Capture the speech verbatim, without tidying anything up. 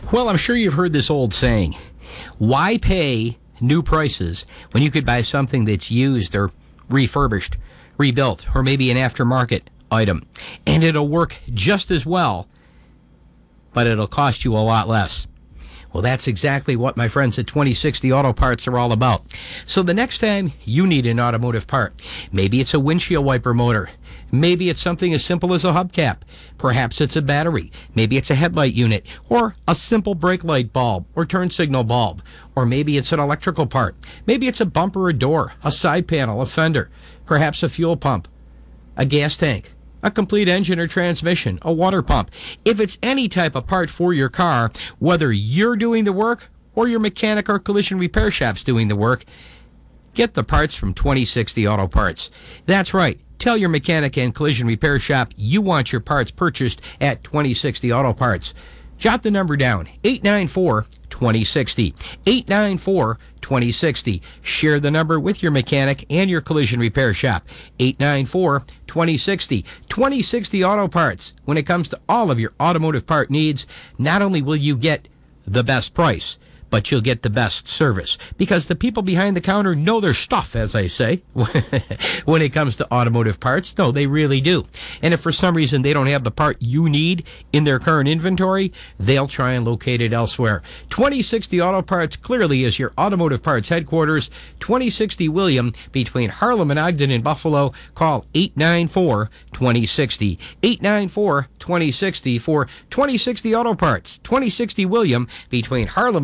Well, I'm sure you've heard this old saying, why pay new prices when you could buy something that's used or refurbished, rebuilt, or maybe an aftermarket item, and it'll work just as well, but it'll cost you a lot less. Well, that's exactly what my friends at twenty sixty Auto Parts are all about. So the next time you need an automotive part, maybe it's a windshield wiper motor, maybe it's something as simple as a hubcap, perhaps it's a battery, maybe it's a headlight unit, or a simple brake light bulb or turn signal bulb, or maybe it's an electrical part, maybe it's a bumper or door, a side panel, a fender, perhaps a fuel pump, a gas tank, a complete engine or transmission, a water pump. If it's any type of part for your car, whether you're doing the work or your mechanic or collision repair shop's doing the work, get the parts from twenty sixty Auto Parts. That's right. Tell your mechanic and collision repair shop you want your parts purchased at twenty sixty Auto Parts. Jot the number down, eight nine four, two zero six zero, eight nine four, two zero six zero. Share the number with your mechanic and your collision repair shop, eight nine four, two zero six zero. twenty sixty Auto Parts. When it comes to all of your automotive part needs, not only will you get the best price, but you'll get the best service, because the people behind the counter know their stuff, as I say, when it comes to automotive parts. No, they really do. And if for some reason they don't have the part you need in their current inventory, they'll try and locate it elsewhere. twenty sixty Auto Parts clearly is your automotive parts headquarters. twenty sixty William, between Harlem and Ogden in Buffalo. Call eight nine four, two zero six zero, eight nine four, two zero six zero for twenty sixty Auto Parts. twenty sixty William, between Harlem